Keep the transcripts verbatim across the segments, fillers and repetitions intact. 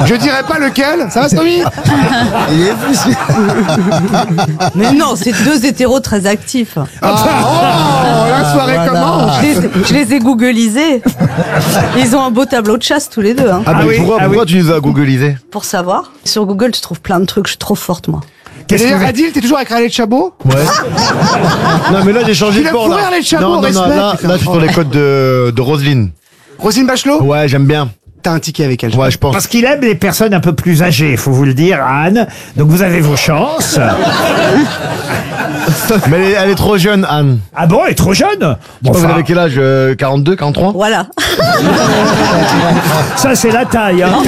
Je dirais pas lequel. Ça va, Stomy? Il est plus. Mais non, c'est deux hétéros très actifs. Ah, oh, la soirée Voilà. commence. Je les, je les ai googlisés. Ils ont un beau tableau de chasse tous les deux. Hein, Ah, mais oui, pourquoi, ah pourquoi oui. tu nous as googlisé? pour savoir. Sur Google, tu trouves plein de trucs. Je suis trop forte, moi. Qu'est-ce que D'ailleurs, vous- Adil, t'es toujours avec Raleigh de Chabot? Ouais. Non, mais là, j'ai changé Tu de l'as bord, fourré, là. Arlette Chabot, Non, non, non, respect, là, putain. là, je suis sur les codes de, de Roselyne. Roselyne Bachelot? Ouais, j'aime bien. T'as un ticket avec elle. je Ouais, je pense. Parce qu'il aime les personnes un peu plus âgées, il faut vous le dire, Anne. Donc vous avez vos chances. Mais elle est, elle est trop jeune, Anne. Ah bon, elle est trop jeune. Bon, Bon, vous enfin, avez quel âge? euh, quarante-deux, quarante-trois? Voilà. ça c'est la taille. Hein.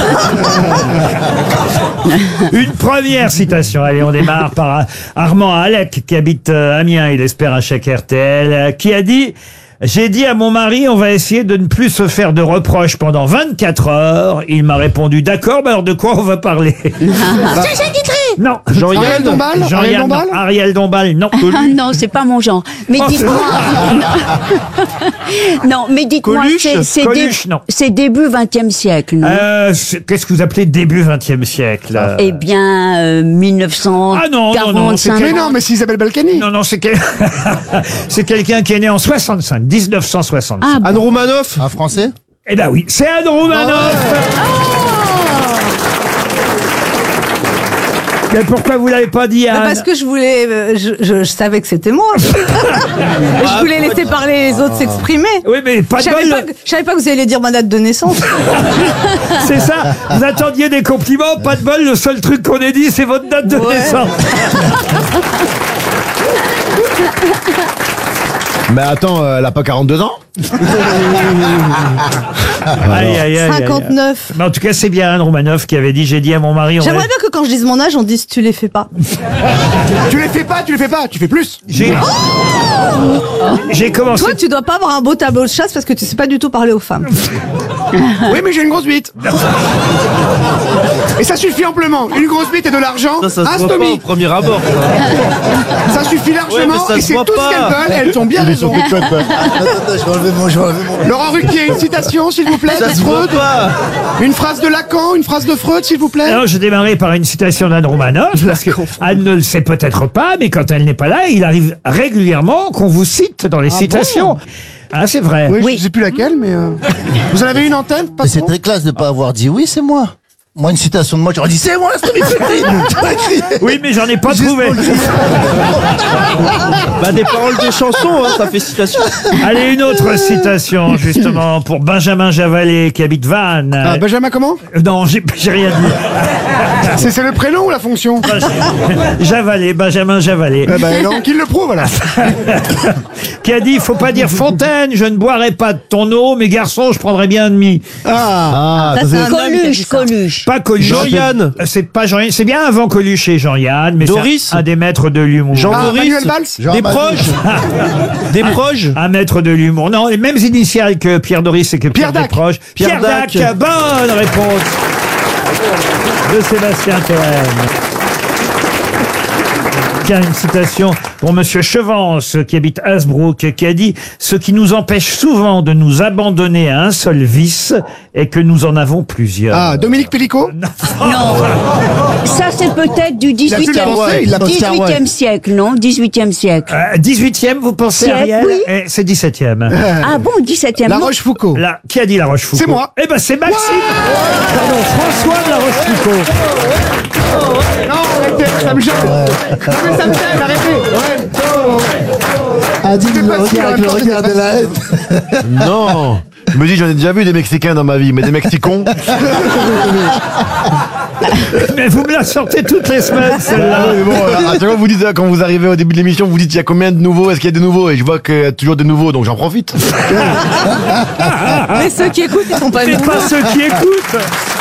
Une première citation. Allez, on démarre par euh, Armand Alec, qui habite euh, Amiens. Il espère un chèque R T L, euh, qui a dit... J'ai dit à mon mari, on va essayer de ne plus se faire de reproches pendant vingt-quatre heures. Il m'a répondu, d'accord, mais alors de quoi on va parler? Non. Ariel Dombal Ariel Jean-Yann, non. Dombal Ariel Dombal, non. Ah non, c'est pas mon genre. Mais Oh, dites-moi. Non, mais dites-moi, Coluche c'est c'est Coluche, dé- non. c'est début vingtième siècle, non? Euh, c'est- Qu'est-ce que vous appelez début vingtième siècle? euh Eh bien, euh, mille neuf cent Ah non, non, non, c'est Mais quarante-cinq. non, mais c'est Isabelle Balkany. Non, non, c'est quel- c'est quelqu'un qui est né en soixante-cinq, dix-neuf cent soixante-cinq. Ah, Anne Roumanoff? Un Français? Eh ben oui, c'est Anne Roumanoff. Mais pourquoi vous l'avez pas dit, Mais Anne? parce que je voulais, euh, je, je- je savais que c'était moi. Je voulais laisser parler les autres s'exprimer. Oui, mais pas Je de savais bol. pas, que- je savais pas que vous alliez dire ma date de naissance. C'est ça. Vous attendiez des compliments, pas de bol. Le seul truc qu'on ait dit, c'est votre date de Ouais. naissance. Mais attends, euh, elle a pas quarante-deux ans? Aïe, aïe, aïe, aïe. cinquante-neuf. Mais en tout cas, c'est bien Anne Roumanoff qui avait dit, j'ai dit à mon mari, on J'aimerais va- bien que quand je dise mon âge, on dise tu les fais pas. Tu les fais pas, tu les fais pas, tu fais plus. j'ai, j'ai commencé. Toi, tu dois pas avoir un beau tableau de chasse parce que tu sais pas du tout parler aux femmes. Oui, mais j'ai une grosse bite. Et ça suffit amplement. Une grosse bite et de l'argent. Ça, ça Un se voit pas Stomy. au premier abord. Ça suffit largement. Ouais, mais ça et se c'est voit tout ce pas. qu'elles veulent. Elles ont bien raison. Attends, attends, je vais enlever mon, je vais enlever mon. Laurent Ruquier, une citation, s'il vous plaît, Ça de se voit Freud. pas. Une phrase de Lacan, une phrase de Freud, s'il vous plaît. Alors, je démarrais par une citation d'Anne Roumanoff, parce que Anne ne le sait peut-être pas, mais quand elle n'est pas là, il arrive régulièrement qu'on vous cite dans les citations. Ah, c'est vrai. Oui, je sais plus laquelle, mais euh, vous en avez une en tête, Mais c'est patron? très classe de pas avoir dit oui, c'est moi. Moi, une citation de moi, j'aurais dit c'est moi, Stomy. Oui, mais j'en ai pas trouvé. Bah, des paroles de chansons, hein, ça fait citation. Allez, une autre citation, justement, pour Benjamin Javalet, qui habite Vannes. Ah, Benjamin comment? Euh, non, j'ai j'ai rien dit. C'est c'est le prénom ou la fonction? Javalet, Benjamin Javalet. Eh ben non, qu'il le prouve alors. Qui a dit, il faut pas dire Fontaine, je ne boirai pas de ton eau, mais garçon, je prendrai bien de mi. Ah, Ah, ça, c'est... un homme qui a dit Coluche, ça. Coluche. Pas Coluche. Jean-Yann. C'est pas Jean-Yann. C'est bien avant Coluche et Jean-Yann, mais Doris. c'est un, un des maîtres de l'humour. Jean Ah, Doris. Manuel Valls. Jean Des Manu. proches. Des proches. Un maître de l'humour. Non, les mêmes initiales que Pierre Doris et que Pierre, Pierre Dac. Desproges. Pierre Dac. Dac. Bonne réponse de Sébastien Toen. Tiens, une citation pour Monsieur Chevance, qui habite Hasbrook, qui a dit « Ce qui nous empêche souvent de nous abandonner à un seul vice est que nous en avons plusieurs. Ah, Dominique Pellicot. Non. Ça, c'est peut-être du Il a plus dix-huitième avancé, il l'a pas dix-huitième siècle, non? dix-huitième siècle. Euh, dix-huitième, vous pensez, Siècle, Ariel? oui. Eh, c'est dix-septième. Ah bon, dix-septième. La non. Rochefoucauld. Là, qui a dit La Rochefoucauld? C'est moi. Eh ben, c'est Maxime. Pardon, François de La Rochefoucauld. Non, arrêtez, ça me gêne. Non, mais ça me gêne, arrêtez. Ouais. Oh. Adil, C'est le pas si, en regard, même le temps, regard c'est de la haine. Non. Je me dis, j'en ai déjà vu des Mexicains dans ma vie, mais des Mexicons. Mais vous me la sortez toutes les semaines, celle-là. Ah, mais bon, à chaque fois, vous dites, quand vous arrivez au début de l'émission, vous dites, il y a combien de nouveaux? Est-ce qu'il y a des nouveaux? Et je vois qu'il y a toujours des nouveaux, donc j'en profite. Mais ceux qui écoutent, ils sont pas C'est nouveaux. pas ceux qui écoutent.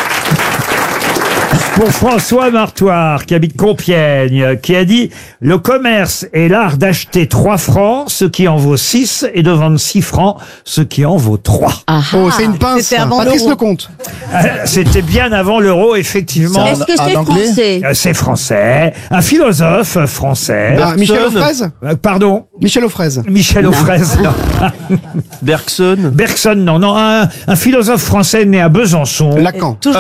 Pour François Martoire, qui habite Compiègne, qui a dit « Le commerce est l'art d'acheter trois francs, ce qui en vaut six, et de vendre six francs, ce qui en vaut trois. Oh, c'est une pince. C'était avant Patrice l'euro. Lecomte. Euh, C'était bien avant l'euro, effectivement. Est-ce que En c'est anglais français? Euh, C'est français. Un philosophe français. Ah, Michel Bergson. Offrez. Euh, Pardon Michel Offrez. Michel Offrez. Bergson. Bergson, non, non. Un, un philosophe français né à Besançon. Lacan. Toujours